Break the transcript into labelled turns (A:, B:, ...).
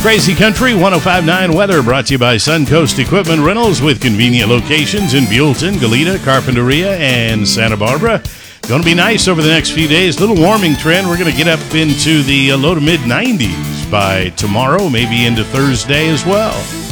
A: Crazy Country 105.9 weather brought to you by Suncoast Equipment Rentals with convenient locations in Buellton, Goleta, Carpinteria, and Santa Barbara. Going to be nice over the next few days. Little warming trend. We're going to get up into the low to mid 90s by tomorrow, maybe into Thursday as well.